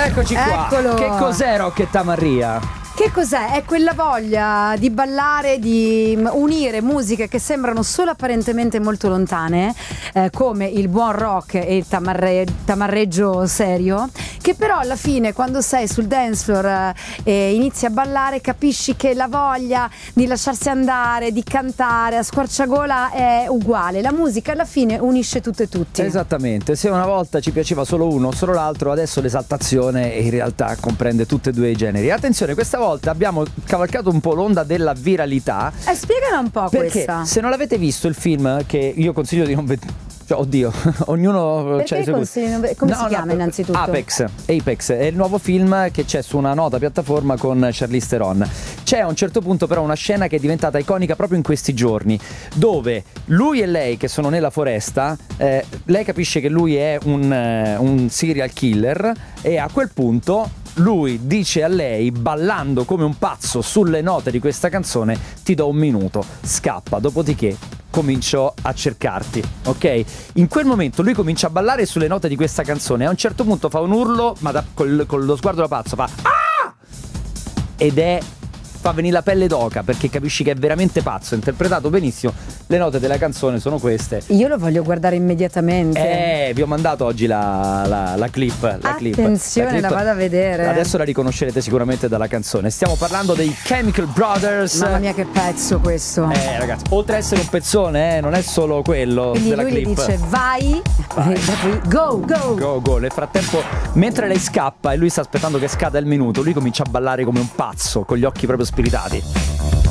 Eccoci qua. Eccolo. Che cos'è Rocchetta Maria? Che cos'è? È quella voglia di ballare, di unire musiche che sembrano solo apparentemente molto lontane, come il buon rock e il tamarreggio serio, che però alla fine, quando sei sul dance floor e inizi a ballare, capisci che la voglia di lasciarsi andare, di cantare a squarciagola è uguale. La musica alla fine unisce tutto e tutti. Esattamente, se una volta ci piaceva solo uno o solo l'altro, adesso l'esaltazione in realtà comprende tutti e due i generi. Attenzione, questa volta abbiamo cavalcato un po' l'onda della viralità. Spiegala un po' perché questa. se non l'avete visto il film, che io consiglio di non vedere, cioè, oddio, ognuno come si chiama innanzitutto? Apex è il nuovo film che c'è su una nota piattaforma con Charlize Theron. C'è a un certo punto però una scena che è diventata iconica proprio in questi giorni, dove lui e lei che sono nella foresta, lei capisce che lui è un serial killer e a quel punto lui dice a lei, ballando come un pazzo sulle note di questa canzone: ti do un minuto, scappa, dopodiché comincio a cercarti, ok? In quel momento lui comincia a ballare sulle note di questa canzone e a un certo punto fa un urlo, ma con lo sguardo da pazzo fa ah! Ed fa venire la pelle d'oca, perché capisci che è veramente pazzo, è interpretato benissimo. Le note della canzone sono queste. Io lo voglio guardare immediatamente. Vi ho mandato oggi la clip. Attenzione, la vado a vedere. Adesso la riconoscerete sicuramente dalla canzone. Stiamo parlando dei Chemical Brothers. Mamma mia, che pezzo questo. Ragazzi, oltre a essere un pezzone, non è solo quello. Quindi della lui clip. le dice vai. Go. Nel frattempo, mentre lei scappa e lui sta aspettando che scada il minuto, lui comincia a ballare come un pazzo, con gli occhi proprio spiritati.